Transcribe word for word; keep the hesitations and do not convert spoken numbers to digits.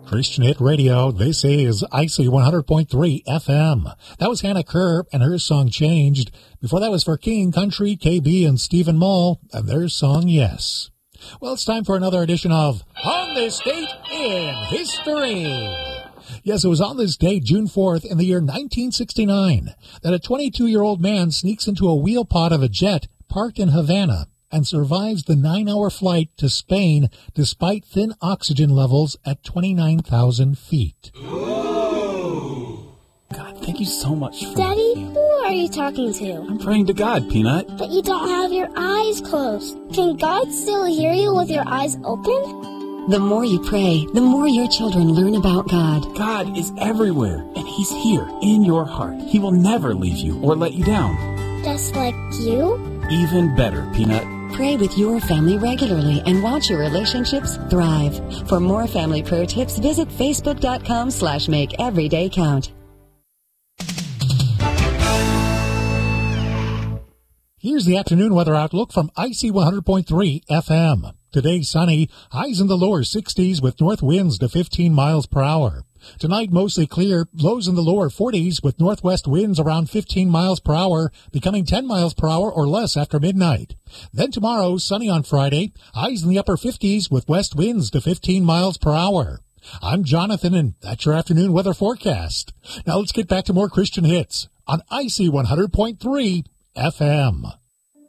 Christian Hit Radio. This is Icy one hundred point three F M. That was Hannah Kerr and her song Changed. Before that was for King Country, K B, and Stephen Mull and their song Yes. Well, it's time for another edition of On This Date in History. Yes, it was on this day, June fourth, in the year nineteen sixty-nine, that a twenty-two-year-old man sneaks into a wheel pod of a jet parked in Havana and survives the nine-hour flight to Spain despite thin oxygen levels at twenty-nine thousand feet. Ooh. God, thank you so much for... Daddy, who are you talking to? I'm praying to God, Peanut. But you don't have your eyes closed. Can God still hear you with your eyes open? The more you pray, the more your children learn about God. God is everywhere, and He's here in your heart. He will never leave you or let you down. Just like you? Even better, Peanut. Pray with your family regularly and watch your relationships thrive. For more family prayer tips, visit facebook.com slash make every day count. Here's the afternoon weather outlook from Icy one hundred point three F M. Today sunny, highs in the lower sixties with north winds to fifteen miles per hour. Tonight, mostly clear, lows in the lower forties with northwest winds around fifteen miles per hour, becoming ten miles per hour or less after midnight. Then tomorrow, sunny on Friday, highs in the upper fifties with west winds to fifteen miles per hour. I'm Jonathan, and that's your afternoon weather forecast. Now let's get back to more Christian hits on Icy one hundred point three F M.